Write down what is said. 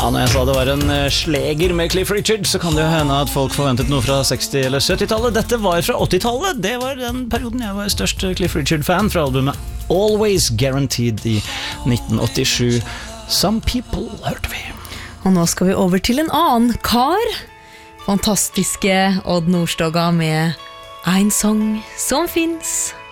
Ja, når jeg sa det var en sleger med Cliff Richard, så kan det jo hende at folk forventet noe fra 60- eller 70-tallet. Dette var fra 80-tallet. Det var den perioden jeg var størst Cliff Richard-fan, fra albumet Always Guaranteed i 1987. Some People, hørte vi. Og nå skal vi over til en annen kar. Fantastiske Odd Nordstoga med En sång som finns.